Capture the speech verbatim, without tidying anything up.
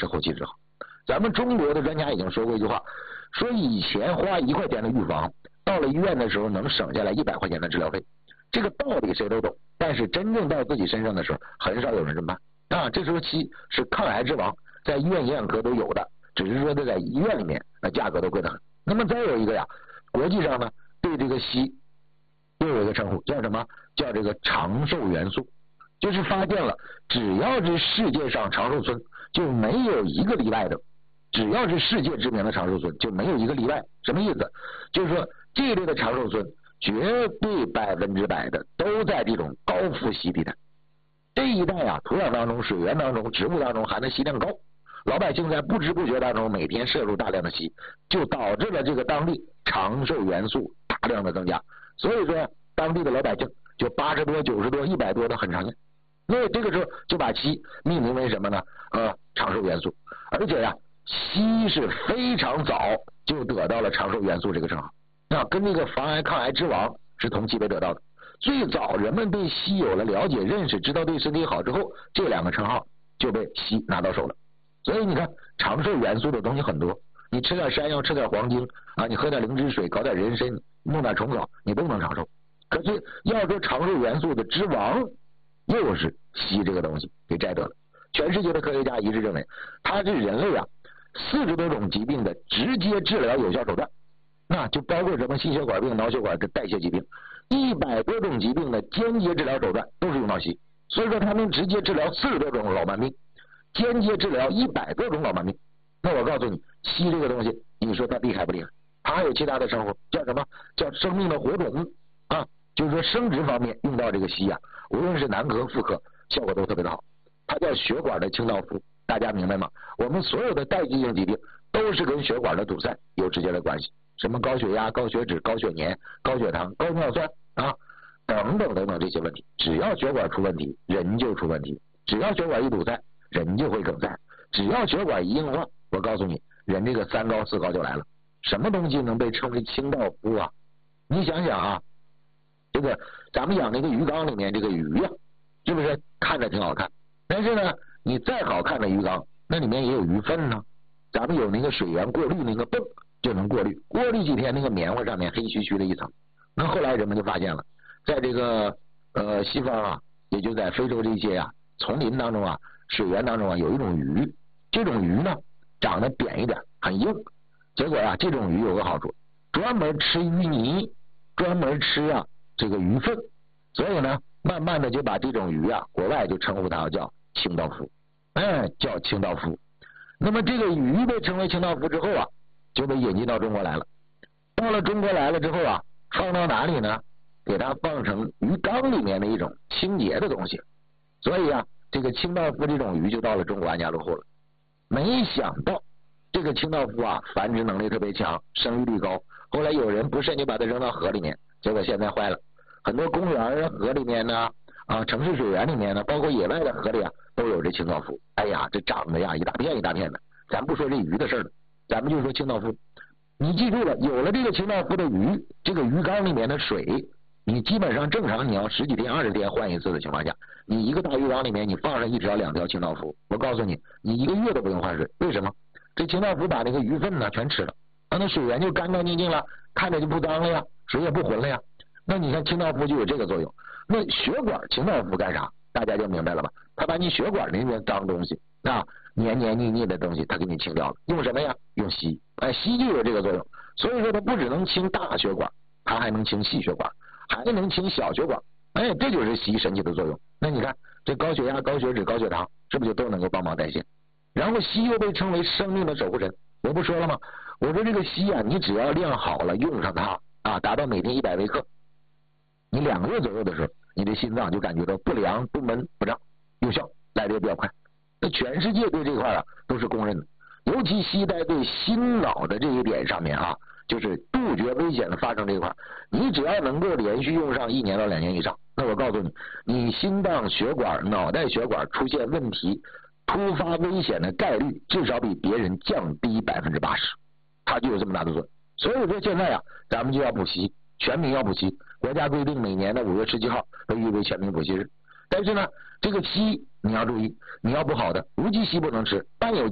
吃后期治好。咱们中国的专家已经说过一句话，说以前花一块钱的预防，到了医院的时候能省下来一百块钱的治疗费。这个道理谁都懂，但是真正到自己身上的时候，很少有人这么办啊。这时候硒是抗癌之王，在医院营养科都有的，只是说它在医院里面那价格都贵得很。那么再有一个呀，国际上呢对这个硒又有一个称呼，叫什么？叫这个长寿元素。就是发现了，只要是世界上长寿村，就没有一个例外的。只要是世界知名的长寿村，就没有一个例外。什么意思？就是说这一类的长寿村，绝对百分之百的都在这种高富硒地带。这一带啊，土壤当中、水源当中、植物当中含的硒量高，老百姓在不知不觉当中每天摄入大量的硒，就导致了这个当地长寿元素大量的增加。所以说，当地的老百姓就八十多、九十多、一百多的很常见。那这个时候就把硒命名为什么呢？呃，长寿元素。而且呀、啊，硒是非常早就得到了长寿元素这个称号，那跟这个防癌抗癌之王是同期被得到的。最早人们对硒有了了解认识，知道对身体好之后，这两个称号就被硒拿到手了。所以你看，长寿元素的东西很多，你吃点山药，吃点黄精啊，你喝点灵芝水，搞点人参，弄点虫草，你都能长寿。可是要说长寿元素的之王，又是硒这个东西给摘得了。全世界的科学家一致认为，它是人类啊四十多种疾病的直接治疗有效手段，那就包括什么心血管病、脑血管的代谢疾病，一百多种疾病的间接治疗手段都是用到硒。所以说，它能直接治疗四十多种老慢病，间接治疗一百多种老慢病。那我告诉你，硒这个东西，你说它厉害不厉害？它还有其他的称呼，叫什么？叫生命的火种啊！就是说生殖方面用到这个硒啊，无论是男科、妇科，效果都特别的好。它叫血管的清道夫，大家明白吗？我们所有的代谢性疾病都是跟血管的堵塞有直接的关系，什么高血压、高血脂、高血粘、高血糖、高尿酸啊，等等等等这些问题，只要血管出问题，人就出问题；只要血管一堵塞，人就会梗塞；只要血管一硬化，我告诉你，人这个三高四高就来了。什么东西能被称为清道夫啊？你想想啊，这个咱们养那个鱼缸里面这个鱼啊，是不是看着挺好看？但是呢，你再好看的鱼缸，那里面也有鱼粪呢。咱们有那个水源过滤那个泵就能过滤，过滤几天那个棉花上面黑黢黢的一层。那后来人们就发现了，在这个呃西方啊，也就在非洲这些啊丛林当中啊，水源当中啊，有一种鱼，这种鱼呢长得扁一点，很硬。结果啊，这种鱼有个好处，专门吃鱼泥，专门吃啊这个鱼粪，所以呢，慢慢的就把这种鱼啊，国外就称呼它叫清道夫，哎，叫清道夫。那么这个鱼被称为清道夫之后啊，就被引进到中国来了。到了中国来了之后啊，放到哪里呢？给它放成鱼缸里面的一种清洁的东西。所以啊，这个清道夫这种鱼就到了中国安家落户了。没想到这个清道夫啊，繁殖能力特别强，生育率高。后来有人不慎就把它扔到河里面，结果现在坏了。很多公园啊、河里面呢，啊，城市水源里面呢，包括野外的河里啊，都有这清道夫。哎呀，这长得呀一大片一大片的。咱不说这鱼的事了，咱们就说清道夫。你记住了，有了这个清道夫的鱼，这个鱼缸里面的水，你基本上正常你要十几天、二十天换一次的情况下，你一个大鱼缸里面你放上一条、两条清道夫，我告诉你，你一个月都不用换水。为什么？这清道夫把那个鱼粪呢全吃了，那那水源就干干净净了，看着就不脏了呀，水也不浑了呀。那你看清道夫就有这个作用。那血管清道夫干啥？大家就明白了吧？他把你血管里面脏东西啊，黏黏腻腻的东西，他给你清掉了。用什么呀？用硒。哎，硒就有这个作用。所以说它不只能清大血管，它还能清细血管，还能清小血管。哎，这就是硒神奇的作用。那你看这高血压、高血脂、高血糖，是不是就都能够帮忙代谢？然后硒又被称为生命的守护神。我不说了吗？我说这个硒啊，你只要量好了，用上它啊，达到每天一百微克，你两个月左右的时候，你的心脏就感觉到不凉、不闷、不胀，有效，来的也比较快。那全世界对这块啊都是公认的，尤其硒在对心脑的这一点上面啊，就是杜绝危险的发生这一块，你只要能够连续用上一年到两年以上，那我告诉你，你心脏血管、脑袋血管出现问题、突发危险的概率至少比别人降低百分之八十，它就有这么大的作用。所以说现在啊，咱们就要补硒，全民要补硒。国家规定每年的五月十七号被誉为全民补硒日。但是呢，这个硒你要注意，你要补好的，无机硒不能吃，半有